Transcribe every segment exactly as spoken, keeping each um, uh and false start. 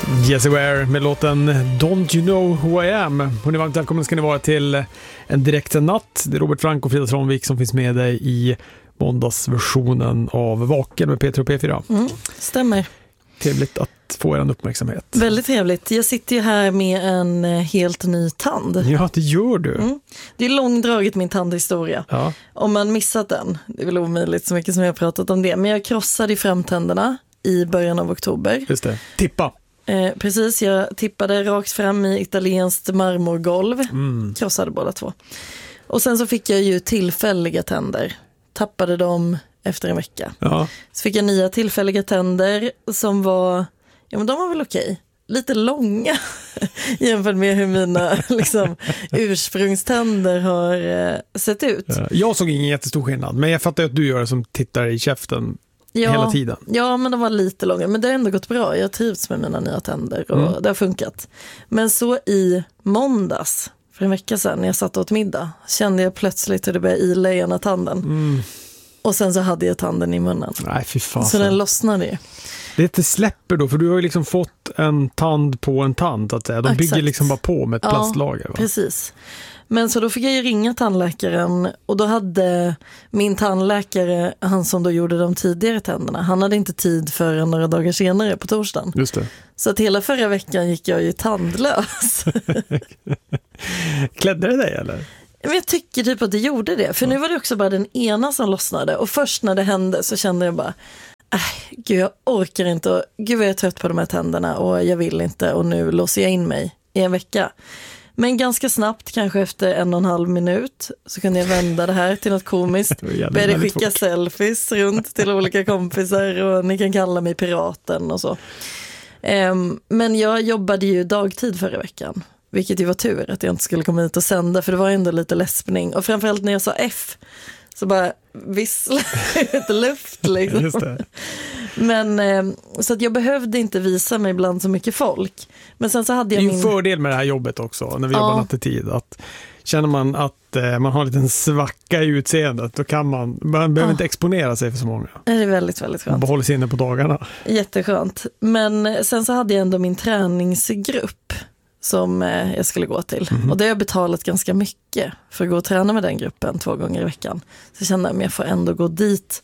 Jessie Ware med låten Don't You Know Who I Am. Hon är varmt välkommen ska ni vara till en direkt natt. Det är Robert Frank och Frida Tranvik som finns med dig i måndagsversionen av Vaken med P tre och P fyra. Mm, stämmer. Trevligt att få er en uppmärksamhet. Väldigt trevligt. Jag sitter ju här med en helt ny tand. Ja, det gör du. Mm. Det är långdraget min tandhistoria. Ja. Om man missat den, det är väl omöjligt så mycket som jag har pratat om det. Men jag krossade i framtänderna i början av oktober. Just det. Tippa. Eh, precis, jag tippade rakt fram i italienskt marmorgolv. Mm. Krossade båda två. Och sen så fick jag ju tillfälliga tänder. Tappade dem efter en vecka. Ja. Så fick jag nya tillfälliga tänder som var, ja men de var väl okej. Lite långa jämfört med hur mina liksom, ursprungständer har eh, sett ut. Ja. Jag såg ingen jättestor skillnad, men jag fattar att du gör det som tittar i käften. Ja, hela tiden. Ja, men de var lite långa. Men det har ändå gått bra. Jag trivs med mina nya tänder och mm. det har funkat. Men så i måndags, för en vecka sedan, när jag satt åt middag, kände jag plötsligt hur det började ila i ena tanden. Mm. Och sen så hade jag tanden i munnen. Nej, fy fan. Så den lossnade ju. Det släpper då, för du har ju liksom fått en tand på en tand, så att säga. De Exakt. Bygger liksom bara på med ett ja, plastlager. Va? Precis. Men så då fick jag ju ringa tandläkaren och då hade min tandläkare, han som då gjorde de tidigare tänderna, han hade inte tid förrän några dagar senare på torsdagen. Just det. Så att hela förra veckan gick jag ju tandlös. Klädde det dig eller? Men jag tycker typ att det gjorde det. För nu var det också bara den ena som lossnade. Och först när det hände så kände jag bara, äh, gud jag orkar inte. Och, gud vad jag är trött på de här tänderna och jag vill inte. Och nu låser jag in mig i en vecka. Men ganska snabbt, kanske efter en och en halv minut, så kunde jag vända det här till något komiskt. Började skicka fort. selfies runt till olika kompisar och ni kan kalla mig piraten och så. Um, men jag jobbade ju dagtid förra veckan. Vilket ju var tur att jag inte skulle komma hit och sända, för det var ändå lite läspning. Och framförallt när jag sa F så bara vissla ut luft liksom. Just det. Men så att jag behövde inte visa mig bland så mycket folk. Men sen så hade jag det är ju min... en fördel med det här jobbet också när vi ja. jobbar nattetid, att känner man att eh, man har en liten svacka i utseendet, då kan man, man behöver ja. inte exponera sig för så många. Det är väldigt, väldigt skönt. Man behåller sig inne på dagarna. Jätteskönt. Men sen så hade jag ändå min träningsgrupp som eh, jag skulle gå till. Mm-hmm. Och det har jag betalat ganska mycket för att gå och träna med den gruppen två gånger i veckan. Så jag kände att jag får ändå gå dit.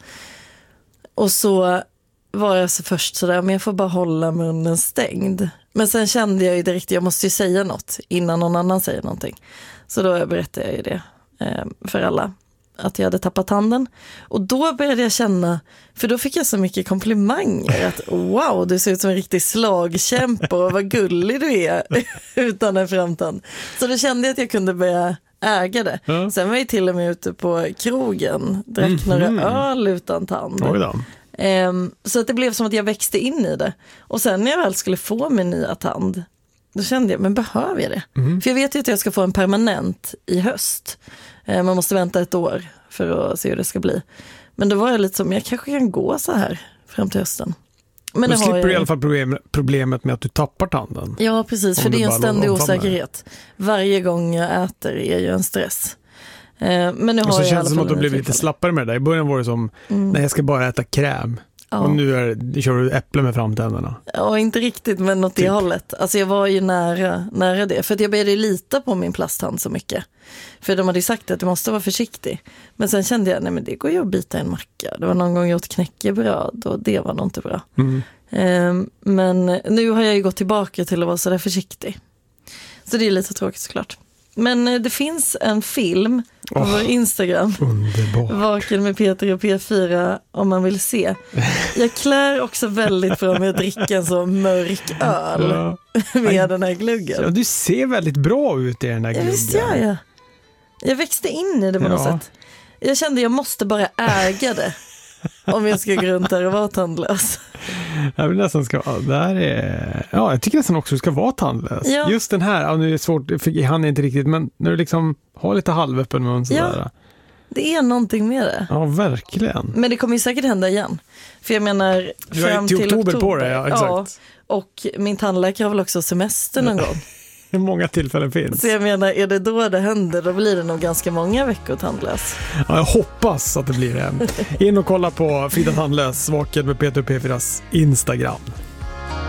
Och så var jag så först sådär, men jag får bara hålla munnen stängd. Men sen kände jag ju direkt, jag måste ju säga något innan någon annan säger någonting. Så då berättade jag ju det eh, för alla, att jag hade tappat tanden. Och då började jag känna, för då fick jag så mycket komplimanger, att wow, du ser ut som en riktig slagkämpe och vad gullig du är utan en framtand. Så då kände jag att jag kunde börja äga det. Ja. Sen var jag till och med ute på krogen, drack mm-hmm. några öl utan tand. Oj då. Um, så att det blev som att jag växte in i det. Och sen när jag väl skulle få min nya tand, då kände jag, men behöver jag det? Mm. För jag vet ju att jag ska få en permanent i höst. Uh, man måste vänta ett år för att se hur det ska bli. Men då var jag lite som, jag kanske kan gå så här fram till hösten. Men då slipper jag... du i alla fall problem, problemet med att du tappar tanden. Ja, precis. För det är en ständig osäkerhet. Varje gång jag äter är ju en stress. Men nu har och så jag känns det som att du blev lite slappare med det där. I början var det som, mm. nej jag ska bara äta kräm. Ja. Och nu är, kör du äpple med framtänderna. Ja, inte riktigt, men något typ. I hållet. Alltså jag var ju nära, nära det. För att jag började lita på min plasthand så mycket. För de hade ju sagt att du måste vara försiktig. Men sen kände jag, nej men det går ju att bita en macka. Det var någon gång jag åt knäckebröd och det var nog inte bra. Mm. Um, men nu har jag ju gått tillbaka till att vara så där försiktig. Så det är lite tråkigt såklart. Men det finns en film på oh, vår Instagram. Underbart. Vaken med P tre och P fyra om man vill se. Jag klär också väldigt bra med att dricka en så mörk öl ja. med Aj, den här gluggen. Ja, du ser väldigt bra ut i den här gluggen. Ja, visst gör jag. Jag växte in i det på något ja. sätt. Jag kände jag måste bara äga det. Om jag ska gå runt där och vara tandlös. Jag vill nästan ska det här är, ja, jag tycker nästan också att du ska vara tandlös. Ja. Just den här, ja, nu är det svårt, för han är inte riktigt, men när du liksom har lite halvöppen mun sådär. Ja, det är någonting med det. Ja, verkligen. Men det kommer ju säkert hända igen. För jag menar, du fram till, till oktober, oktober på det, ja, exakt. Ja, och min tandläkare har väl också semester någon gång. Hur många tillfällen finns? Så jag menar, är det då det händer, då blir det nog ganska många veckor tandlös. Ja, jag hoppas att det blir det. In och kolla på Frida Tandlös, Vaken med P tre och P fyras Instagram.